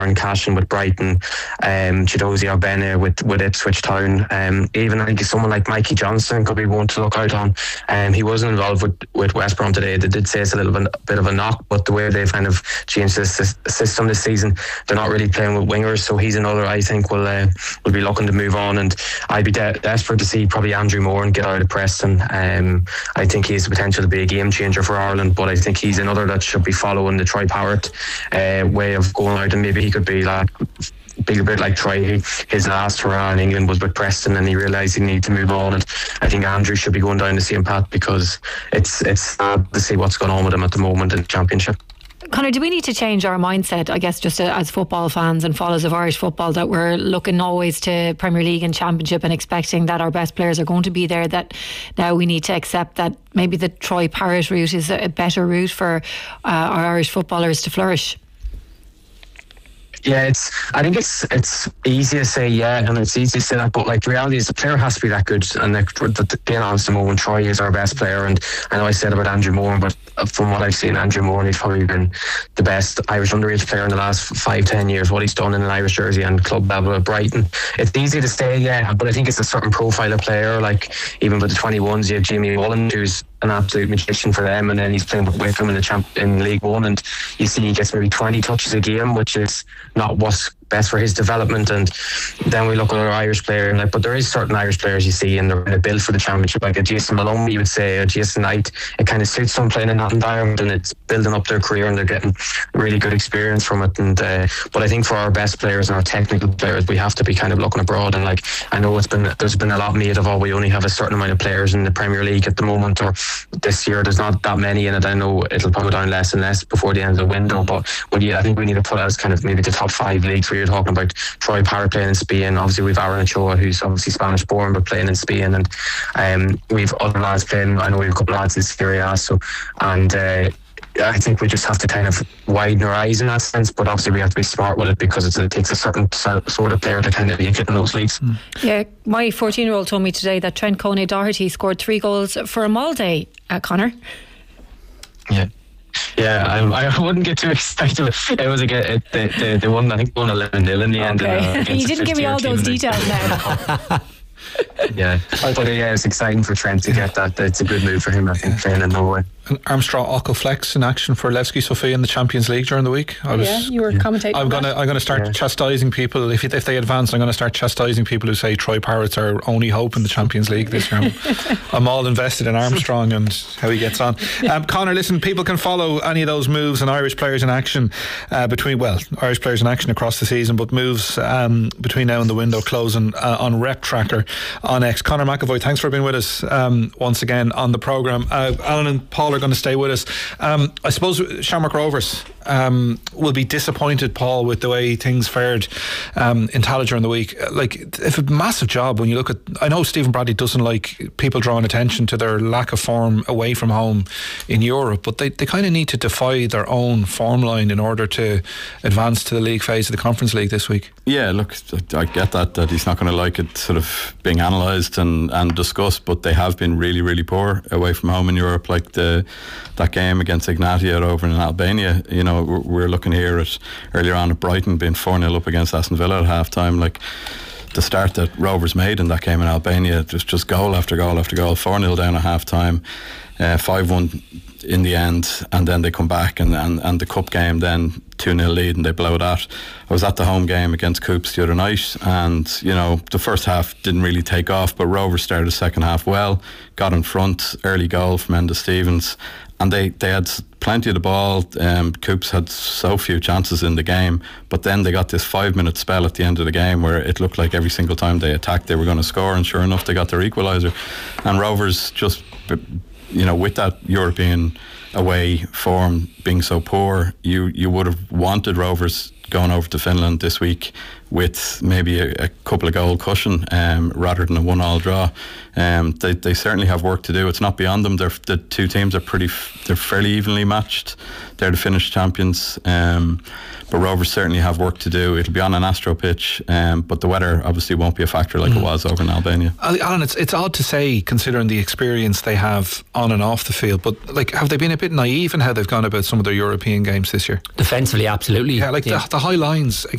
Aaron Cashin with Brighton, Chidozie Ogbene with Ipswich Town. Even I think someone like Mikey Johnson could be one to look out on. He wasn't involved with West Brom today. They did say it's a little bit of a knock, but the way they've kind of changed this system this season, they're not really playing with wingers. So he's another I think will be looking to move on. And I'd be desperate to see probably Andrew Moran get out of Preston. I think he has the potential to be a game changer for Ireland, but I think he's another that should be following the Troy Parrott way of going out, and maybe he could be like a bit like Troy. His last hurrah in England was with Preston, and he realised he needed to move on. And I think Andrew should be going down the same path, because it's sad to see what's going on with him at the moment in the Championship. Conor, do we need to change our mindset, I guess, just as football fans and followers of Irish football, that we're looking always to Premier League and Championship and expecting that our best players are going to be there, that now we need to accept that maybe the Troy Parrott route is a better route for our Irish footballers to flourish? Yeah, I think it's easy to say and it's easy to say that, but like the reality is the player has to be that good. And being honest, at the moment, Troy is our best player. And I know I said about Andrew Moran, but from what I've seen, Andrew Moran, he's probably been the best Irish underage player in the last 5-10 years. What he's done in an Irish jersey and club level at Brighton, it's easy to say, but I think it's a certain profile of player. Like even with the 21s, you have Jamie Mullen, who's an absolute magician for them, and then he's playing with Wycombe in League One, and you see he gets maybe 20 touches a game, which is not what's best for his development. And then we look at our Irish player, and but there is certain Irish players you see, and they're built for the Championship, like a Jason Malone, you would say, a Jason Knight. It kind of suits them playing in that environment, and it's building up their career, and they're getting really good experience from it. And but I think for our best players and our technical players, we have to be kind of looking abroad. And like I know there's been a lot made of we only have a certain amount of players in the Premier League at the moment, or this year there's not that many in it. I know it'll probably go down less and less before the end of the window, but I think we need to put out as kind of maybe the top 5 leagues where you're talking about Troy Parrott playing in Spain. Obviously we've Aaron Ochoa, who's obviously Spanish born but playing in Spain, and we've other lads playing. I know we've a couple of lads in Serie A, I think we just have to kind of widen our eyes in that sense, but obviously we have to be smart with it, because it takes a certain sort of player to kind of be in those leagues. Yeah, my 14-year-old told me today that Trent Coney-Doherty scored 3 goals for a Molde, Conor. Yeah, I wouldn't get too excited. It was they won, I think, 11-0 in the end. You didn't give me all those details now. But it's exciting for Trent to get that. It's a good move for him, I think, playing in Norway. Armstrong Ockelflex in action for Levski Sofia in the Champions League during the week. You were commentating. I'm going to start chastising people if they advance. I'm going to start chastising people who say Troy Parrott's our only hope in the Champions League this year. I'm all invested in Armstrong and how he gets on. Conor, listen, people can follow any of those moves and Irish players in action Irish players in action across the season, but moves between now and the window closing on Rep Tracker on X. Conor McAvoy, thanks for being with us once again on the programme. Alan and Paul are going to stay with us. I suppose Shamrock Rovers will be disappointed, Paul, with the way things fared in Tallaght during the week. Like, it's a massive job when you look at. I know Stephen Bradley doesn't like people drawing attention to their lack of form away from home in Europe, but they kind of need to defy their own form line in order to advance to the league phase of the Conference League this week. Yeah, look, I get that he's not going to like it sort of being analysed and discussed, but they have been really, really poor away from home in Europe. Like that game against Ignatia over in Albania, you know, we're looking here at earlier on at Brighton being 4-0 up against Aston Villa at half time. Like the start that Rovers made in that game in Albania, just goal after goal after goal, 4-0 down at half time, 5-1 in the end, and then they come back and the cup game then 2-0 lead and they blow that. I was at the home game against Coops the other night, and you know, the first half didn't really take off, but Rovers started the second half well, got in front, early goal from Enda Stevens, and they had plenty of the ball. Coops had so few chances in the game, but then they got this 5-minute spell at the end of the game where it looked like every single time they attacked they were going to score, and sure enough they got their equaliser. And Rovers just, you know, with that European away form being so poor, you would have wanted Rovers going over to Finland this week with maybe a couple of goal cushion rather than a 1-1 draw. They certainly have work to do. It's not beyond them. The two teams are they're fairly evenly matched. They're the Finnish champions. but Rovers certainly have work to do. It'll be on an Astro pitch, but the weather obviously won't be a factor like it was over in Albania. Alan, it's odd to say considering the experience they have on and off the field, but like, have they been a bit naive in how they've gone about some of their European games this year? Defensively, absolutely. Yeah, like the high lines